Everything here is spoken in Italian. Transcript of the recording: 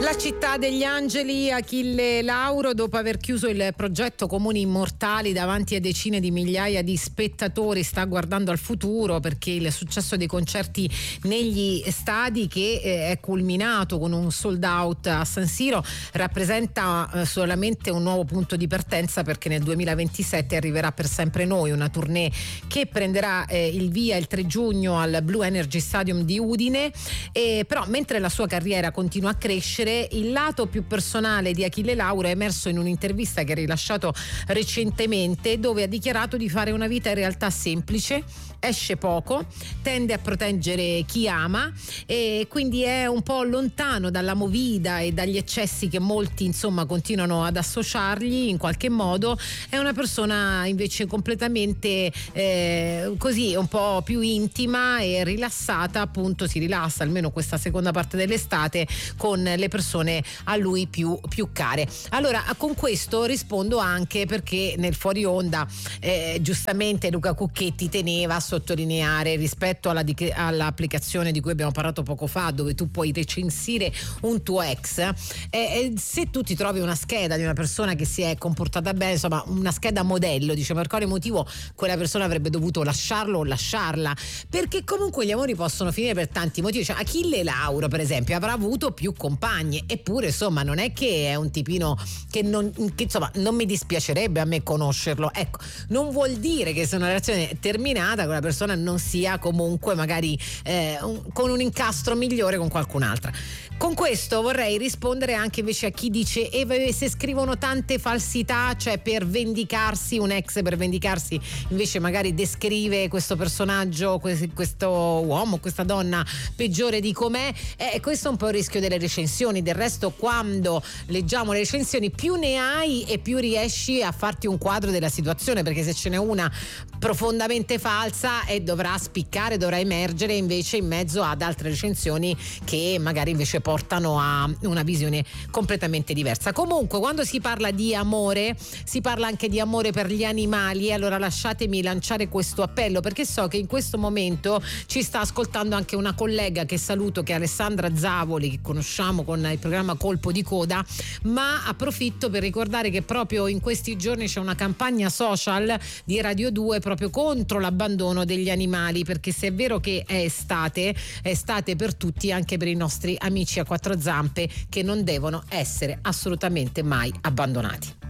La città degli angeli, Achille Lauro, dopo aver chiuso il progetto Comuni Immortali davanti a decine di migliaia di spettatori, sta guardando al futuro, perché il successo dei concerti negli stadi, che è culminato con un sold out a San Siro, rappresenta solamente un nuovo punto di partenza, perché nel 2027 arriverà Per sempre noi, una tournée che prenderà il via il 3 giugno al Blue Energy Stadium di Udine. Però mentre la sua carriera continua a crescere, il lato più personale di Achille Lauro è emerso in un'intervista che ha rilasciato recentemente, dove ha dichiarato di fare una vita in realtà semplice, esce poco, tende a proteggere chi ama e quindi è un po' lontano dalla movida e dagli eccessi che molti insomma continuano ad associargli in qualche modo. È una persona invece completamente così, un po' più intima e rilassata, appunto si rilassa almeno questa seconda parte dell'estate con le persone a lui più care. Allora, con questo rispondo anche perché nel fuori onda giustamente Luca Cucchetti teneva a sottolineare, rispetto all'applicazione di cui abbiamo parlato poco fa, dove tu puoi recensire un tuo ex, se tu ti trovi una scheda di una persona che si è comportata bene, insomma una scheda modello, dice, per quale motivo quella persona avrebbe dovuto lasciarlo o lasciarla? Perché comunque gli amori possono finire per tanti motivi. Cioè, Achille Lauro per esempio avrà avuto più compagne, eppure insomma non è che è un tipino che insomma non mi dispiacerebbe a me conoscerlo. Ecco, non vuol dire che se una relazione è terminata quella persona non sia comunque magari con un incastro migliore con qualcun'altra. Con questo vorrei rispondere anche invece a chi dice se scrivono tante falsità, cioè per vendicarsi, un ex per vendicarsi invece magari descrive questo personaggio, questo uomo, questa donna peggiore di com'è. Questo è un po' il rischio delle recensioni. Del resto, quando leggiamo le recensioni, più ne hai e più riesci a farti un quadro della situazione, perché se ce n'è una profondamente falsa dovrà spiccare, dovrà emergere invece in mezzo ad altre recensioni che magari invece portano a una visione completamente diversa. Comunque, quando si parla di amore, si parla anche di amore per gli animali. Allora lasciatemi lanciare questo appello, perché so che in questo momento ci sta ascoltando anche una collega che saluto, che è Alessandra Zavoli, che conosciamo con il programma Colpo di Coda, ma approfitto per ricordare che proprio in questi giorni c'è una campagna social di Radio 2 proprio contro l'abbandono degli animali, perché se è vero che è estate per tutti, anche per i nostri amici a quattro zampe, che non devono essere assolutamente mai abbandonati.